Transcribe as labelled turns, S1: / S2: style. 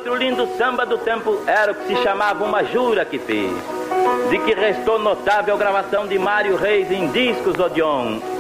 S1: outro lindo samba do tempo era o que se chamava Uma Jura que Fiz, de que restou notável gravação de Mário Reis em discos Odeon,